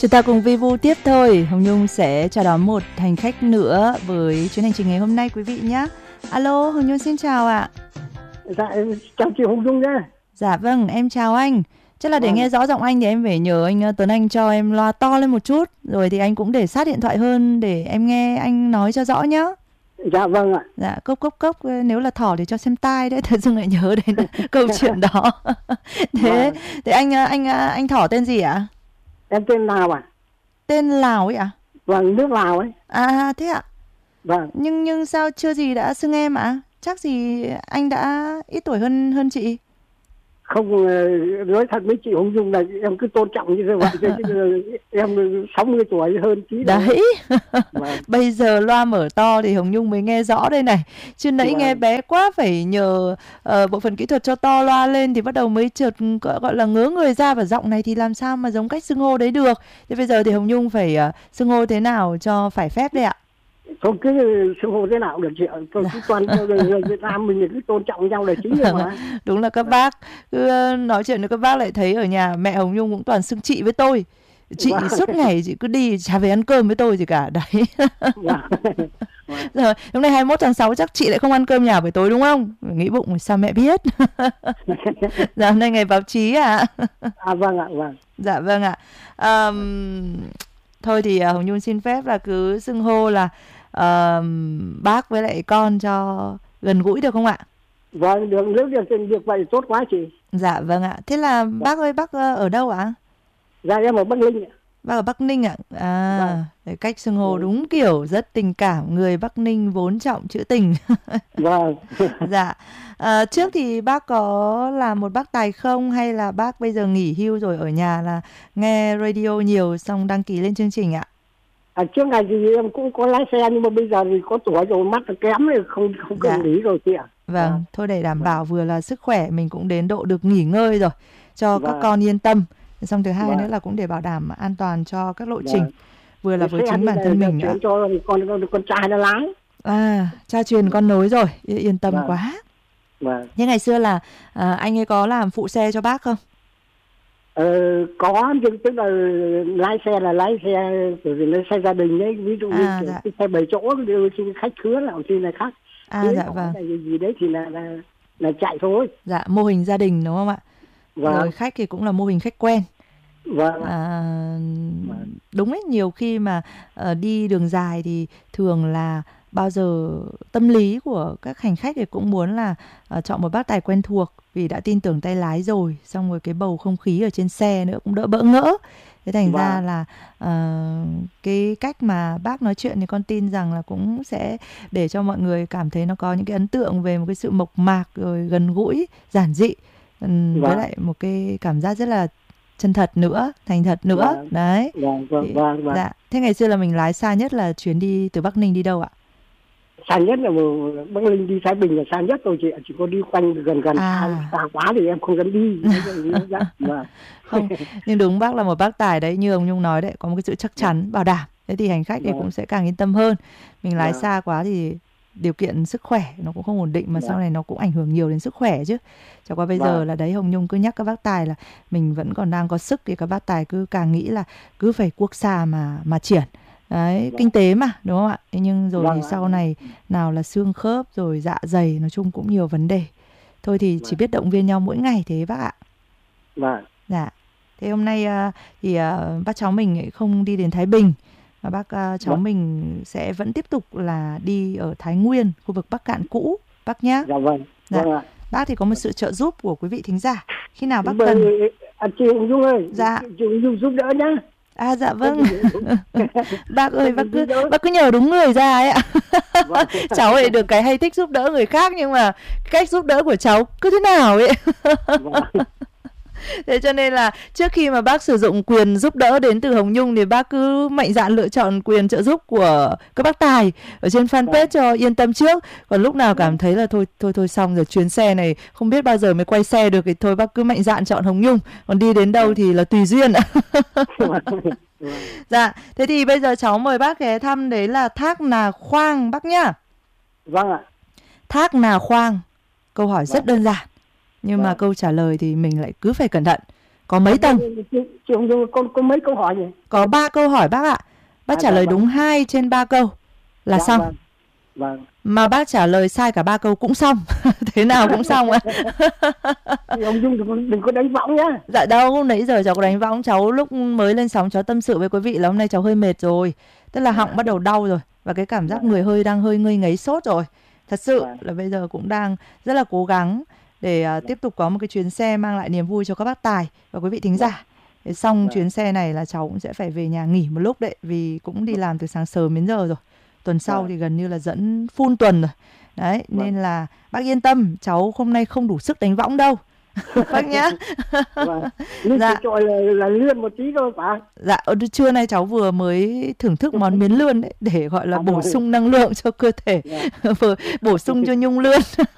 Chúng ta cùng vi vu tiếp thôi. Hồng Nhung sẽ chào đón một hành khách nữa với chuyến hành trình ngày hôm nay quý vị nhé. Alo, Hồng Nhung xin chào ạ. Dạ, em chào chị Hồng Nhung nhé. Dạ vâng, em chào anh. Chắc là để nghe rõ giọng anh thì em phải nhờ anh Tuấn Anh cho em loa to lên một chút. Rồi thì anh cũng để sát điện thoại hơn để em nghe anh nói cho rõ nhá. Dạ vâng ạ. Dạ, cốc, nếu là thỏ thì cho xem tai đấy. Tự dưng lại nhớ đến câu chuyện đó. Thế anh thỏ tên gì ạ? Em tên Lào ạ. Tên Lào ấy ạ? Vâng, nước Lào ấy. À thế ạ? Vâng. Nhưng sao chưa gì đã xưng em ạ? Chắc gì anh đã ít tuổi hơn chị. Không, nói thật với chị Hồng Nhung là em cứ tôn trọng như vậy. Em 60 tuổi hơn tí. Đấy. Vâng. Bây giờ loa mở to thì Hồng Nhung mới nghe rõ đây này. Chứ nãy vâng. Nghe bé quá, phải nhờ bộ phận kỹ thuật cho to loa lên thì bắt đầu mới chợt gọi là ngớ người ra. Và giọng này thì làm sao mà giống cách xưng hô đấy được. Thế bây giờ thì Hồng Nhung phải xưng hô thế nào cho phải phép đây ạ? Không, cứ xưng hô thế nào được chị ạ. Tôi cứ toàn người Việt Nam mình cứ tôn trọng nhau là chính rồi mà. Đúng là các bác cứ nói chuyện với các bác lại thấy ở nhà mẹ Hồng Nhung cũng toàn xưng chị với tôi. Chị suốt ngày chị cứ đi chả về ăn cơm với tôi gì cả. Đấy. Rồi, hôm nay 21 tháng 6 chắc chị lại không ăn cơm nhà buổi tối đúng không? Nghĩ bụng sao mẹ biết. Dạ, hôm nay ngày báo chí ạ. Vâng ạ, vâng. Dạ vâng ạ. Thôi thì Hồng Nhung xin phép là cứ xưng hô là bác với lại con cho gần gũi được không ạ? Vâng, được, nếu được vậy tốt quá chị. Dạ vâng ạ. Thế là bác ơi, bác ở đâu ạ? Dạ em ở Bắc Ninh ạ. Bác ở Bắc Ninh ạ? Vâng. Cách xưng hô đúng kiểu rất tình cảm. Người Bắc Ninh vốn trọng trữ tình. Vâng. Dạ. Trước thì bác có là một bác tài không, hay là bác bây giờ nghỉ hưu rồi ở nhà là nghe radio nhiều xong đăng ký lên chương trình ạ? Trước này thì em cũng có lái xe, nhưng mà bây giờ thì có tuổi rồi, mắt kém rồi, không cần lý rồi chị ạ. Vâng, thôi để đảm bảo vừa là sức khỏe mình cũng đến độ được nghỉ ngơi rồi, cho các con yên tâm. Xong thứ hai nữa là cũng để bảo đảm an toàn cho các lộ trình, vừa là với chính bản thân mình nữa. Cho con trai nó lái. Cha truyền con nối rồi, yên tâm quá. Thế ngày xưa là anh ấy có làm phụ xe cho bác không? Có, nhưng tức là lái xe gia đình ấy, ví dụ như cái xe 7 chỗ đưa khách khứa nào thì là khác. Dạ vâng. Gì đấy thì là chạy thôi. Dạ, mô hình gia đình đúng không ạ? Vâng. Rồi khách thì cũng là mô hình khách quen. Vâng. Đúng ấy, nhiều khi mà đi đường dài thì thường là bao giờ tâm lý của các hành khách thì cũng muốn là chọn một bác tài quen thuộc, vì đã tin tưởng tay lái rồi, xong rồi cái bầu không khí ở trên xe nữa cũng đỡ bỡ ngỡ. Thế thành ra là cái cách mà bác nói chuyện thì con tin rằng là cũng sẽ để cho mọi người cảm thấy nó có những cái ấn tượng về một cái sự mộc mạc, rồi gần gũi, giản dị, với lại một cái cảm giác rất là chân thật nữa, thành thật nữa. Đấy. Dạ. Thế ngày xưa là mình lái xa nhất là chuyến đi từ Bắc Ninh đi đâu ạ? Xa nhất là Bắc Ninh đi Thái Bình là xa nhất rồi chị ạ. Chỉ có đi quanh gần xa quá thì em không dám đi. Không, nhưng đúng, bác là một bác tài đấy, như ông Nhung nói đấy, có một cái sự chắc chắn, bảo đảm. Thế thì hành khách thì cũng sẽ càng yên tâm hơn. Mình lái xa quá thì điều kiện sức khỏe nó cũng không ổn định, mà sau này nó cũng ảnh hưởng nhiều đến sức khỏe chứ. Chẳng qua bây giờ là đấy, Hồng Nhung cứ nhắc các bác tài là mình vẫn còn đang có sức, thì các bác tài cứ càng nghĩ là cứ phải quốc xa mà triển. Đấy, kinh tế mà, đúng không ạ? Thế nhưng rồi thì sau này nào là xương khớp, rồi dạ dày, nói chung cũng nhiều vấn đề. Thôi thì chỉ biết động viên nhau mỗi ngày thế bác ạ. Dạ. Thế hôm nay thì bác cháu mình không đi đến Thái Bình, và bác cháu mình sẽ vẫn tiếp tục là đi ở Thái Nguyên, khu vực Bắc Cạn cũ, bác nhá. Dạ vâng. Bác thì có một sự trợ giúp của quý vị thính giả. Khi nào bác cần. Chị Hồng Nhung ơi. Dạ. Chị Hồng Nhung giúp đỡ nhá. Dạ vâng. Bác ơi, bác cứ nhờ đúng người ra ấy ạ. Cháu ấy được cái hay thích giúp đỡ người khác, nhưng mà cách giúp đỡ của cháu cứ thế nào ấy. Thế cho nên là trước khi mà bác sử dụng quyền giúp đỡ đến từ Hồng Nhung thì bác cứ mạnh dạn lựa chọn quyền trợ giúp của các bác tài ở trên fanpage cho yên tâm trước. Còn lúc nào cảm thấy là thôi xong rồi, chuyến xe này không biết bao giờ mới quay xe được thì thôi bác cứ mạnh dạn chọn Hồng Nhung. Còn đi đến đâu thì là tùy duyên. Dạ, thế thì bây giờ cháu mời bác ghé thăm, đấy là Thác Nà Khoang bác nhá. Vâng ạ. Thác Nà Khoang, câu hỏi rất đơn giản, nhưng mà câu trả lời thì mình lại cứ phải cẩn thận. Có mấy tầng? Chị Hồng Nhung có mấy câu hỏi nhỉ? Có 3 câu hỏi bác ạ. Bác trả lời đúng 2 trên 3 câu là xong. Vâng. Mà bác trả lời sai cả 3 câu cũng xong. Thế nào cũng xong ạ. Chị Hồng Nhung đừng có đánh võng nhá. Dạ đâu, nãy giờ cháu có đánh võng. Cháu lúc mới lên sóng cháu tâm sự với quý vị là hôm nay cháu hơi mệt rồi. Tức là họng bắt đầu đau rồi. Và cái cảm giác người đang hơi ngây ngấy sốt rồi. Thật sự là bây giờ cũng đang rất là cố gắng để tiếp tục có một cái chuyến xe mang lại niềm vui cho các bác tài và quý vị thính giả. Để xong chuyến xe này là cháu cũng sẽ phải về nhà nghỉ một lúc đấy. Vì cũng đi làm từ sáng sớm đến giờ rồi. Tuần sau thì gần như là dẫn full tuần rồi. Đấy, nên là bác yên tâm, cháu hôm nay không đủ sức đánh võng đâu. Bác nhá. Dạ. Là lươn một tí thôi phải. Dạ, trưa nay cháu vừa mới thưởng thức món miến lươn đấy, để gọi là bổ sung năng lượng cho cơ thể, bổ sung cho Nhung lươn.